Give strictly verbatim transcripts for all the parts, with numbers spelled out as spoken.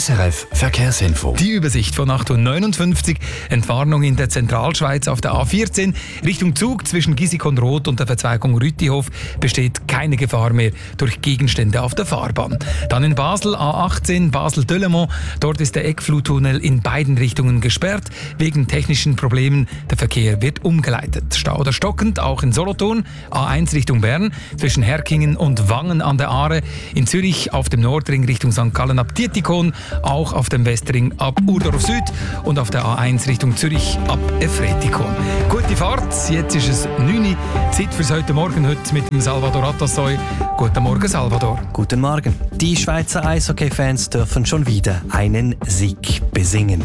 S R F Verkehrsinfo. Die Übersicht von acht Uhr neunundfünfzig. Entwarnung in der Zentralschweiz auf der A vierzehn. Richtung Zug zwischen Gisikon-Roth und der Verzweigung Rütihof besteht keine Gefahr mehr durch Gegenstände auf der Fahrbahn. Dann in Basel A achtzehn, Basel-Delemont. Dort ist der Eckfluttunnel in beiden Richtungen gesperrt. Wegen technischen Problemen. Der Verkehr wird umgeleitet. Stau oder stockend auch in Solothurn. A eins Richtung Bern zwischen Herkingen und Wangen an der Aare. In Zürich auf dem Nordring Richtung Sankt Gallen ab Dietikon. Auch auf dem Westring ab Urdorf Süd und auf der A eins Richtung Zürich ab Efretikon. Gute Fahrt, jetzt ist es neun Uhr. Zeit fürs heute Morgen, heute mit dem Salvador Atassoy. Guten Morgen, Salvador. Guten Morgen. Die Schweizer Eishockey-Fans dürfen schon wieder einen Sieg besingen.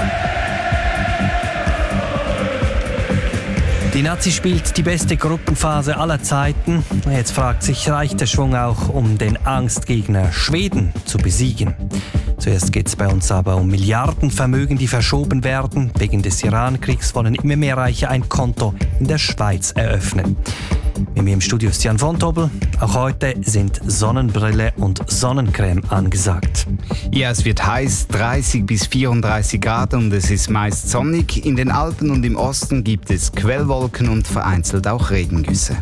Die Nazi spielt die beste Gruppenphase aller Zeiten. Jetzt fragt sich, reicht der Schwung auch, um den Angstgegner Schweden zu besiegen? Zuerst geht es bei uns aber um Milliardenvermögen, die verschoben werden. Wegen des Iran-Kriegs wollen immer mehr Reiche ein Konto in der Schweiz eröffnen. Mit mir im Studio ist Jan von Tobel. Auch heute sind Sonnenbrille und Sonnencreme angesagt. Ja, es wird heiß, dreißig bis vierunddreißig Grad und es ist meist sonnig. In den Alpen und im Osten gibt es Quellwolken und vereinzelt auch Regengüsse.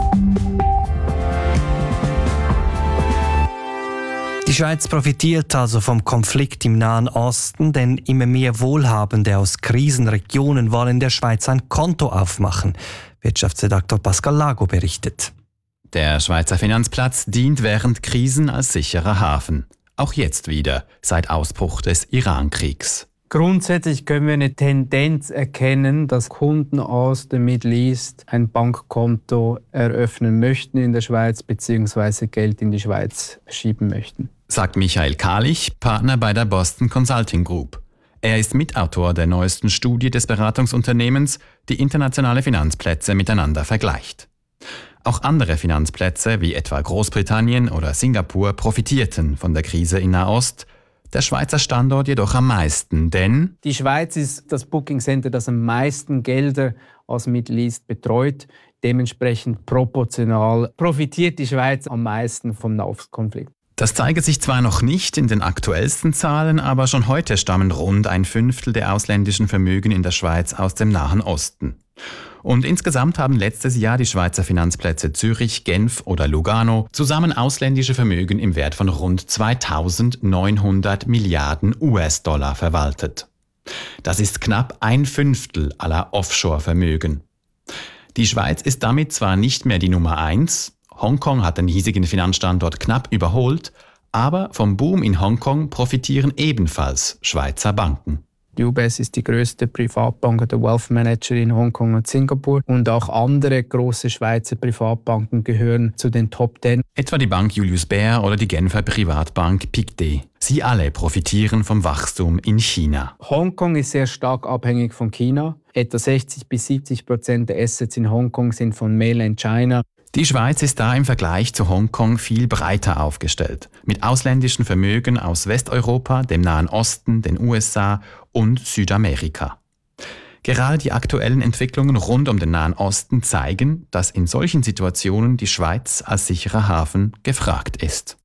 Die Schweiz profitiert also vom Konflikt im Nahen Osten, denn immer mehr Wohlhabende aus Krisenregionen wollen der Schweiz ein Konto aufmachen. Wirtschaftsredaktor Pascal Lago berichtet. Der Schweizer Finanzplatz dient während Krisen als sicherer Hafen. Auch jetzt wieder, seit Ausbruch des Iran-Kriegs. Grundsätzlich können wir eine Tendenz erkennen, dass Kunden aus dem Middle East ein Bankkonto eröffnen möchten in der Schweiz bzw. Geld in die Schweiz schieben möchten. Sagt Michael Kahlich, Partner bei der Boston Consulting Group. Er ist Mitautor der neuesten Studie des Beratungsunternehmens, die internationale Finanzplätze miteinander vergleicht. Auch andere Finanzplätze, wie etwa Großbritannien oder Singapur, profitierten von der Krise in Nahost. Der Schweizer Standort jedoch am meisten, denn die Schweiz ist das Booking Center, das am meisten Gelder aus Middle East betreut. Dementsprechend proportional profitiert die Schweiz am meisten vom Nahostkonflikt. Das zeige sich zwar noch nicht in den aktuellsten Zahlen, aber schon heute stammen rund ein Fünftel der ausländischen Vermögen in der Schweiz aus dem Nahen Osten. Und insgesamt haben letztes Jahr die Schweizer Finanzplätze Zürich, Genf oder Lugano zusammen ausländische Vermögen im Wert von rund zweitausendneunhundert Milliarden U S-Dollar verwaltet. Das ist knapp ein Fünftel aller Offshore-Vermögen. Die Schweiz ist damit zwar nicht mehr die Nummer eins, Hongkong hat den hiesigen Finanzstandort knapp überholt, aber vom Boom in Hongkong profitieren ebenfalls Schweizer Banken. Die U B S ist die grösste Privatbank der Wealth Manager in Hongkong und Singapur und auch andere große Schweizer Privatbanken gehören zu den Top Ten. Etwa die Bank Julius Baer oder die Genfer Privatbank Pictet. Sie alle profitieren vom Wachstum in China. Hongkong ist sehr stark abhängig von China. Etwa sechzig bis siebzig Prozent der Assets in Hongkong sind von Mainland China. Die Schweiz ist da im Vergleich zu Hongkong viel breiter aufgestellt, mit ausländischen Vermögen aus Westeuropa, dem Nahen Osten, den U S A und Südamerika. Gerade die aktuellen Entwicklungen rund um den Nahen Osten zeigen, dass in solchen Situationen die Schweiz als sicherer Hafen gefragt ist.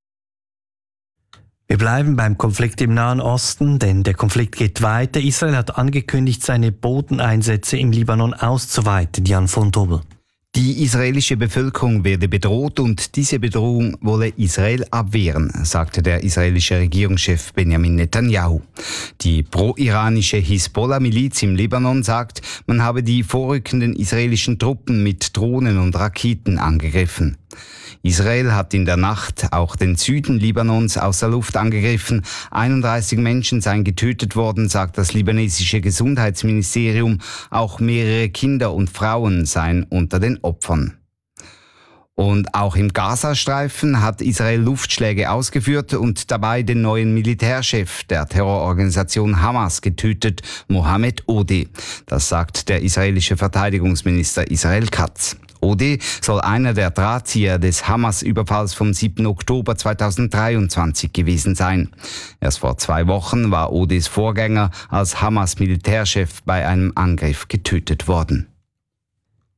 Wir bleiben beim Konflikt im Nahen Osten, denn der Konflikt geht weiter. Israel hat angekündigt, seine Bodeneinsätze im Libanon auszuweiten. Jan von Tobel. Die israelische Bevölkerung werde bedroht und diese Bedrohung wolle Israel abwehren, sagte der israelische Regierungschef Benjamin Netanyahu. Die pro-iranische Hisbollah-Miliz im Libanon sagt, man habe die vorrückenden israelischen Truppen mit Drohnen und Raketen angegriffen. Israel hat in der Nacht auch den Süden Libanons aus der Luft angegriffen. einunddreißig Menschen seien getötet worden, sagt das libanesische Gesundheitsministerium. Auch mehrere Kinder und Frauen seien unter den Opfern. Und auch im Gazastreifen hat Israel Luftschläge ausgeführt und dabei den neuen Militärchef der Terrororganisation Hamas getötet, Mohammed Odeh. Das sagt der israelische Verteidigungsminister Israel Katz. Odeh soll einer der Drahtzieher des Hamas-Überfalls vom siebten Oktober zweitausenddreiundzwanzig gewesen sein. Erst vor zwei Wochen war Odehs Vorgänger als Hamas-Militärchef bei einem Angriff getötet worden.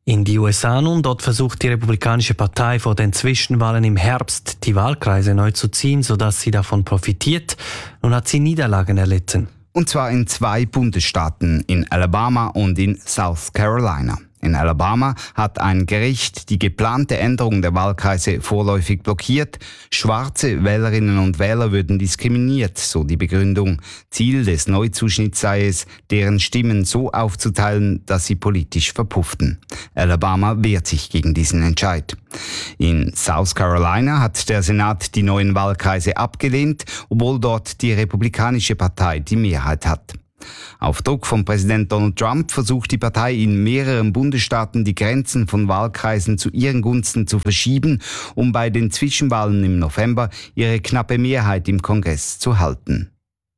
In die U S A nun, dort versucht die Republikanische Partei vor den Zwischenwahlen im Herbst die Wahlkreise neu zu ziehen, sodass sie davon profitiert. Nun hat sie Niederlagen erlitten. Und zwar in zwei Bundesstaaten, in Alabama und in South Carolina. In Alabama hat ein Gericht die geplante Änderung der Wahlkreise vorläufig blockiert. Schwarze Wählerinnen und Wähler würden diskriminiert, so die Begründung. Ziel des Neuzuschnitts sei es, deren Stimmen so aufzuteilen, dass sie politisch verpufften. Alabama wehrt sich gegen diesen Entscheid. In South Carolina hat der Senat die neuen Wahlkreise abgelehnt, obwohl dort die Republikanische Partei die Mehrheit hat. Auf Druck von Präsident Donald Trump versucht die Partei in mehreren Bundesstaaten die Grenzen von Wahlkreisen zu ihren Gunsten zu verschieben, um bei den Zwischenwahlen im November ihre knappe Mehrheit im Kongress zu halten.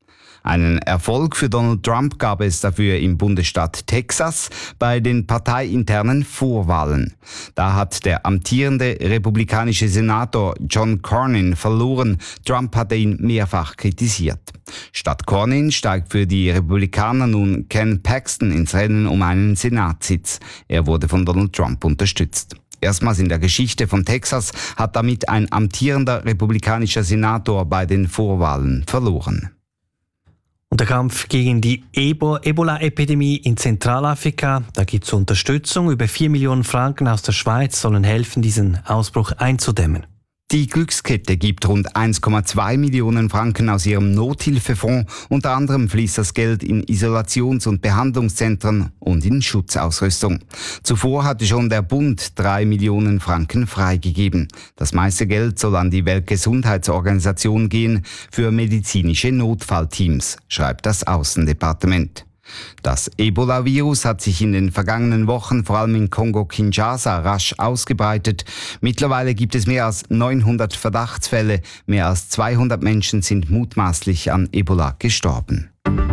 Einen Erfolg für Donald Trump gab es dafür im Bundesstaat Texas bei den parteiinternen Vorwahlen. Da hat der amtierende republikanische Senator John Cornyn verloren. Trump hatte ihn mehrfach kritisiert. Statt Cornyn steigt für die Republikaner nun Ken Paxton ins Rennen um einen Senatssitz. Er wurde von Donald Trump unterstützt. Erstmals in der Geschichte von Texas hat damit ein amtierender republikanischer Senator bei den Vorwahlen verloren. Und der Kampf gegen die Ebola-Epidemie in Zentralafrika, da gibt es Unterstützung. Über vier Millionen Franken aus der Schweiz sollen helfen, diesen Ausbruch einzudämmen. Die Glückskette gibt rund eins Komma zwei Millionen Franken aus ihrem Nothilfefonds. Unter anderem fließt das Geld in Isolations- und Behandlungszentren und in Schutzausrüstung. Zuvor hatte schon der Bund drei Millionen Franken freigegeben. Das meiste Geld soll an die Weltgesundheitsorganisation gehen für medizinische Notfallteams, schreibt das Außendepartement. Das Ebola-Virus hat sich in den vergangenen Wochen vor allem in Kongo-Kinshasa rasch ausgebreitet. Mittlerweile gibt es mehr als neunhundert Verdachtsfälle. Mehr als zweihundert Menschen sind mutmaßlich an Ebola gestorben.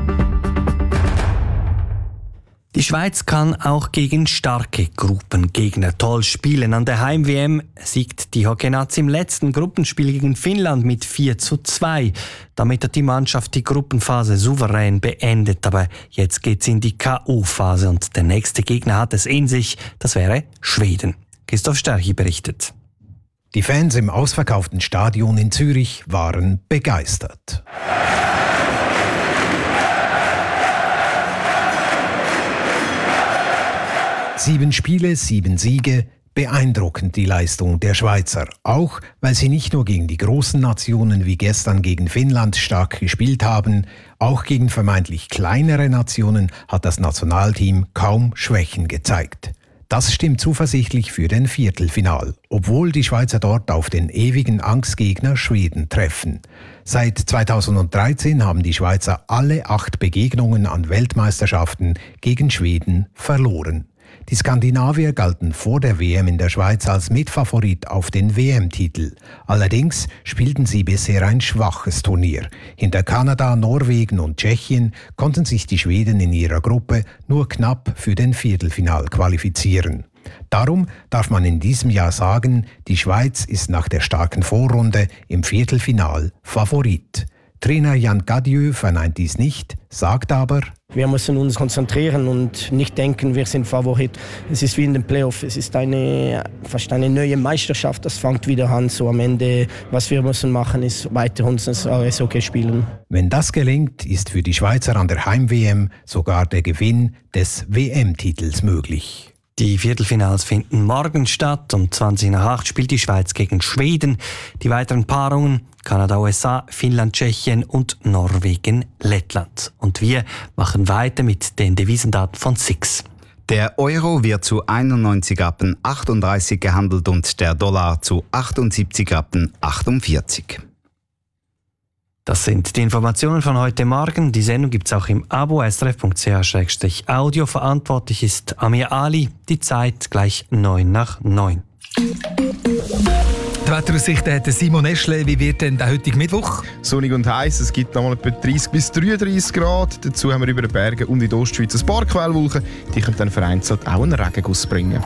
Die Schweiz kann auch gegen starke Gruppengegner toll spielen. An der Heim-W M siegt die Hockey-Nazi im letzten Gruppenspiel gegen Finnland mit vier zu zwei. Damit hat die Mannschaft die Gruppenphase souverän beendet. Aber jetzt geht's in die K O-Phase und der nächste Gegner hat es in sich. Das wäre Schweden. Christoph Stärchi berichtet. Die Fans im ausverkauften Stadion in Zürich waren begeistert. Sieben Spiele, sieben Siege, beeindruckend die Leistung der Schweizer. Auch weil sie nicht nur gegen die großen Nationen wie gestern gegen Finnland stark gespielt haben, auch gegen vermeintlich kleinere Nationen hat das Nationalteam kaum Schwächen gezeigt. Das stimmt zuversichtlich für den Viertelfinal, obwohl die Schweizer dort auf den ewigen Angstgegner Schweden treffen. Seit zweitausenddreizehn haben die Schweizer alle acht Begegnungen an Weltmeisterschaften gegen Schweden verloren. Die Skandinavier galten vor der W M in der Schweiz als Mitfavorit auf den W M-Titel. Allerdings spielten sie bisher ein schwaches Turnier. Hinter Kanada, Norwegen und Tschechien konnten sich die Schweden in ihrer Gruppe nur knapp für den Viertelfinal qualifizieren. Darum darf man in diesem Jahr sagen, die Schweiz ist nach der starken Vorrunde im Viertelfinal Favorit. Trainer Jan Gadieu verneint dies nicht, sagt aber: Wir müssen uns konzentrieren und nicht denken, wir sind Favorit. Es ist wie in den Playoffs, es ist eine, fast eine neue Meisterschaft, das fängt wieder an. So am Ende, was wir müssen machen, ist weiter unser Eishockey spielen. Wenn das gelingt, ist für die Schweizer an der Heim-W M sogar der Gewinn des W M-Titels möglich. Die Viertelfinals finden morgen statt. Um zwanzig nach acht spielt die Schweiz gegen Schweden. Die weiteren Paarungen: Kanada, U S A, Finnland, Tschechien und Norwegen, Lettland. Und wir machen weiter mit den Devisendaten von S I X. Der Euro wird zu einundneunzig Rappen achtunddreißig gehandelt und der Dollar zu achtundsiebzig Rappen achtundvierzig. Das sind die Informationen von heute Morgen. Die Sendung gibt es auch im Abo s r f punkt c h slash audio. Verantwortlich ist Amir Ali. Die Zeit gleich neun nach neun. Die Wetteraussicht hat Simon Eschle. Wie wird denn der heutige Mittwoch? Sonnig und heiß. Es gibt nochmal etwa dreißig bis dreiunddreißig Grad. Dazu haben wir über den Bergen und in der Ostschweiz ein paar Quellwolken. Die können dann vereinzelt auch einen Regenguss bringen.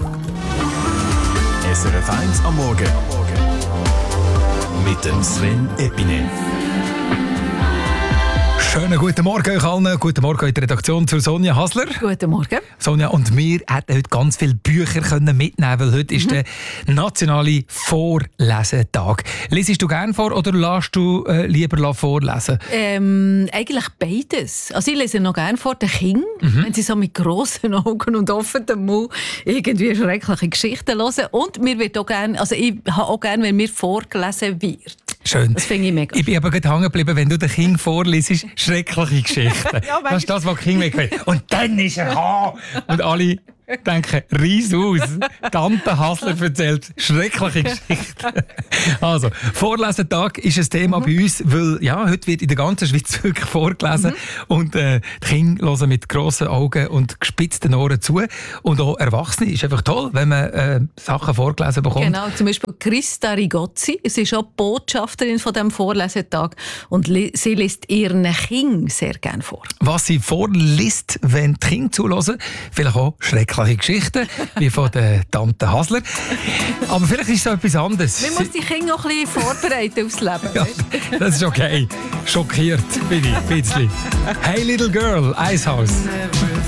S R F eins am Morgen. Mit dem Sven Epine. Schönen guten Morgen euch allen. Guten Morgen in der Redaktion zur Sonja Hasler. Guten Morgen. Sonja, und wir hätten heute ganz viele Bücher können mitnehmen, weil heute mhm. ist der nationale Vorlesetag. Lesest du gerne vor oder lässt du äh, lieber vorlesen? Ähm, eigentlich beides. Also ich lese noch gerne vor den Kindern, mhm. wenn sie so mit grossen Augen und offenem Mund irgendwie schreckliche Geschichten hören. Und mir wird auch gerne, also ich habe auch gerne, wenn mir vorgelesen wird. Schön. Das finde ich mega. Ich bin aber gerade hängen geblieben, wenn du den Kind vorliest, schreckliche Geschichten. Ja, das ist das, was die Kinder weggehen. Und dann ist er ha! Und alle denken, reis aus. Tante Hasler erzählt schreckliche Geschichten. Also, Vorlesetag ist ein Thema mhm. bei uns, weil ja, heute wird in der ganzen Schweiz wirklich vorgelesen. Mhm. Und äh, die Kinder hören mit grossen Augen und gespitzten Ohren zu. Und auch Erwachsene. Ist einfach toll, wenn man äh, Sachen vorgelesen bekommt. Genau, zum Beispiel Christa Rigozzi. Sie ist auch Botschafterin von diesem Vorlesetag. Und li- sie liest ihren Kindern sehr gerne vor. Was sie vorliest, wenn die Kinder zuhören, vielleicht auch schrecklich Geschichten, wie von der Tante Hasler. Aber vielleicht ist es so etwas anderes. Man muss die Kinder auch ein bisschen vorbereiten aufs Leben. Ja, das ist okay. Schockiert bin ich ein bisschen. Hey Little Girl, Eishaus.